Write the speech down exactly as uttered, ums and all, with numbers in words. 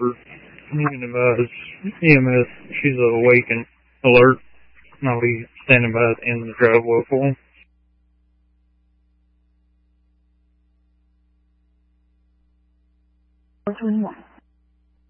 for you can advise E M S. She's awake and alert, and I'll be standing by at the end of the driveway for them. four twenty-one.